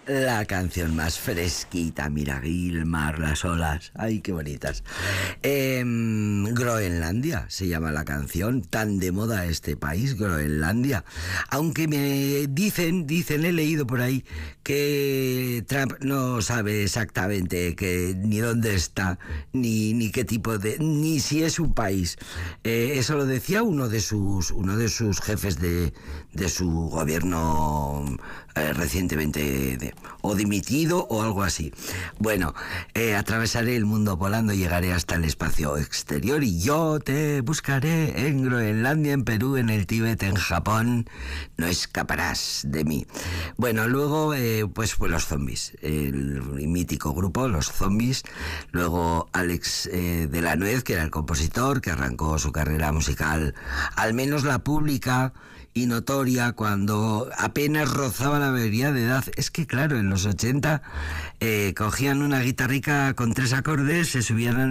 La canción más fresquita, mira, el mar, las olas, ay, qué bonitas. Groenlandia se llama la canción, tan de moda este país, Groenlandia. Aunque me dicen, he leído por ahí que Trump no sabe exactamente ni dónde está, ni qué tipo de, ni si es un país. Eso lo decía uno de sus jefes de su gobierno recientemente o dimitido o algo así. Bueno, atravesaré el mundo volando, llegaré hasta el espacio exterior y yo te buscaré en Groenlandia, en Perú, en el Tíbet, en Japón. No escaparás de mí. Bueno, luego pues los Zombies, el mítico grupo, los Zombies. Luego Alex de la Nuez, que era el compositor, que arrancó su carrera musical, al menos la pública y notoria, cuando apenas rozaba la mayoría de edad. Es que claro, en los 80 cogían una guitarrica con 3 acordes, se subían